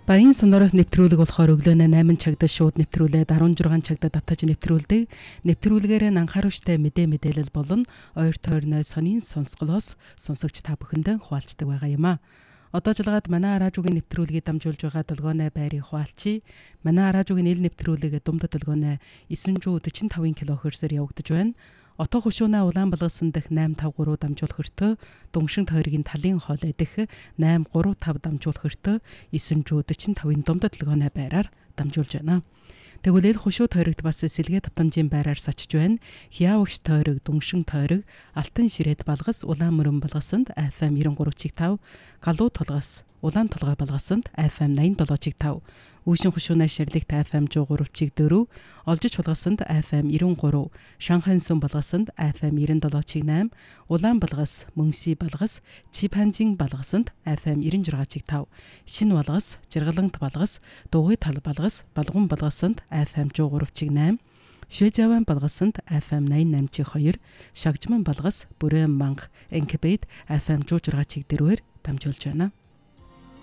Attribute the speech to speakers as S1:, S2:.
S1: Баян сонор нэвтрүүлэг болохоор өглөөнөө 8 цагт шууд нэвтрүүлээд 16 цагт давтаж нэвтрүүлдэг. Нэвтрүүлгээрээ анхааруулжтай мэдээлэл болон ойр тойрны сонин сонсголоос сонсогч та бүхэндээ хуваалцдаг байгаа юм а. Одоо жиглаад манай радиогийн нэвтрүүлгийг дамжуулж байгаа долгионы байрыг хуваалцъя. Манай радиогийн ил нэвтрүүлэг думд долгионы 945 кГц-ээр явагдаж байна. Отоо хушууна Улаанбалгасан дэх 853 дамжуулах өртөө, Дүншин тойргийн талын хоолой дэх 835 дамжуулах өртөө 945-ын думд долгионы байраар дамжуулж байна. Тэгвэл хушуу тойрогт бас сэлгээ тавтамжийн байраар сочж байна. Хяавагш тойрог, Дүншин тойрог, Алтан ширээд балгас, Улаан мөрөн балгасанд FM 93.5, Галуу тулгас, Улаан толгой балгасанд FM 87.5, Үүшин хушуунаа ширлэгт FM 103.4, Олжич балгасанд FM 93, Шанхайн сүм балгасанд FM 97.8, Улаан балгас, Мөнси балгас, Чипанжин балгасанд FM 96.5, Шин балгас, Жиргалант балгас, Дугуй тал балгас, Балгун балгасанд FM 103.8, Швейцаван балгасанд FM 88.2, Шагжман балгас, Бүрээн манх, Энкбейт FM 106.4-ээр дамжуулж байна.